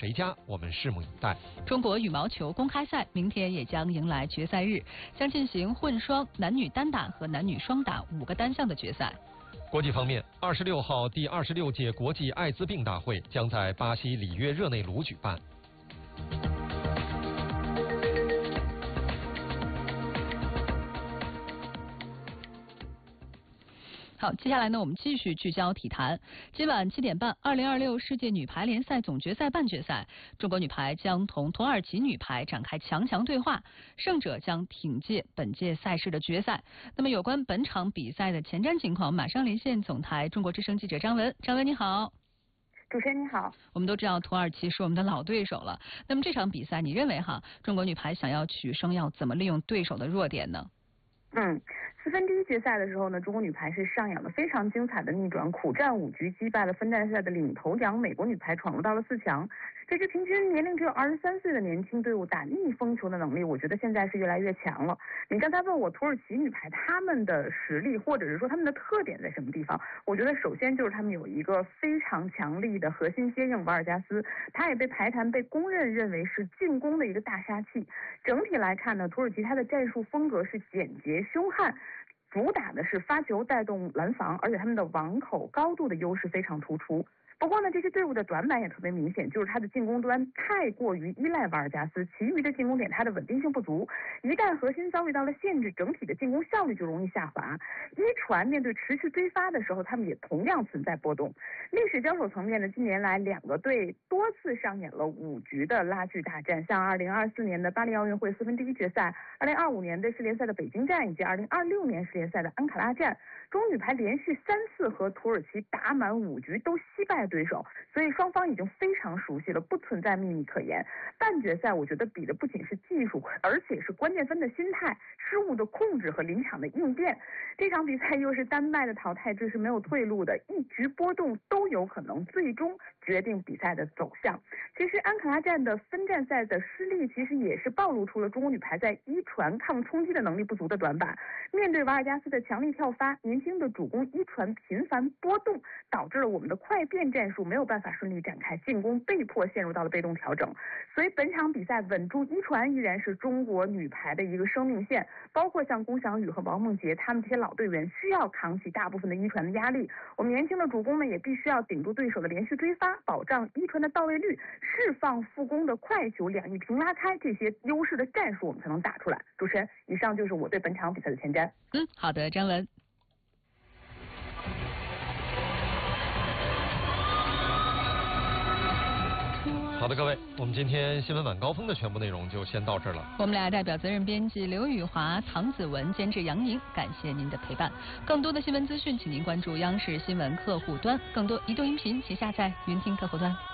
谁家，我们拭目以待。 中国羽毛球公开赛明天也将迎来决赛日，将进行混双、男女单打和男女双打5个单项的决赛。 国际方面，26号第26届国际艾滋病大会将在巴西里约热内卢举办。 好，接下来呢，我们继续聚焦体坛。今晚7点半，2026世界女排联赛总决赛半决赛，中国女排将同土耳其女排展开强对话，胜者将挺进本届赛事的决赛。那么，有关本场比赛的前瞻情况，马上连线总台中国之声记者张文。张文，你好。 主持人你好。 我们都知道土耳其是我们的老对手了，那么这场比赛，你认为中国女排想要取胜，要怎么利用对手的弱点呢？ 4分之一决赛的时候呢，中国女排是上演了非常精彩的逆转，苦战5局，击败了分站赛的领头羊美国女排，闯入到了4强。这支平均年龄只有23岁的年轻队伍打逆风球的能力，我觉得现在是越来越强了。你刚才问我土耳其女排他们的实力，或者是说他们的特点在什么地方？我觉得首先就是他们有一个非常强力的核心接应瓦尔加斯，他也被排坛被公认为是进攻的一个大杀器。整体来看呢，土耳其他的战术风格是简洁凶悍，主打的是发球带动拦防，而且他们的网口高度的优势非常突出。不过呢，这些队伍的短板也特别明显，就是他的进攻端太过于依赖瓦尔加斯，其余的进攻点他的稳定性不足，一旦核心遭遇到了限制，整体的进攻效率就容易下滑。一传面对持续追发的时候，他们也同样存在波动。历史交手层面呢，近年来2个队多次上演了5局的拉锯大战，像2024年的巴黎奥运会4分之一决赛，2025年的世联赛的北京站，以及2026年世联赛的安卡拉站，中女排连续3次和土耳其打满5局都惜败对手，所以双方已经非常熟悉了，不存在秘密可言。半决赛我觉得比的不仅是技术，而且是关键分的心态、失误的控制和临场的应变。这场比赛又是丹麦的淘汰制，是没有退路的，一局波动都有可能最终决定比赛的走向。其实安卡拉站的分站赛的失利，其实也是暴露出了中国女排在一传抗冲击的能力不足的短板。面对瓦尔加斯的强力跳发，年轻的主攻一传频繁波动，导致了我们的快变战术没有办法顺利展开，进攻被迫陷入到了被动调整。所以本场比赛稳住一传依然是中国女排的一个生命线，包括像龚翔宇和王梦洁他们这些老队员需要扛起大部分的一传的压力，我们年轻的主攻们也必须要顶住对手的连续追发，保障一传的到位率，释放副攻的快球，两翼平拉开，这些优势的战术我们才能打出来。主持人，以上就是我对本场比赛的前瞻。 好的，张文。 好的，各位，我们今天新闻晚高峰的全部内容就先到这儿了。 我们俩代表责任编辑刘宇华、唐子文，监制杨宁，感谢您的陪伴。更多的新闻资讯，请您关注央视新闻客户端，更多移动音频请下载云听客户端。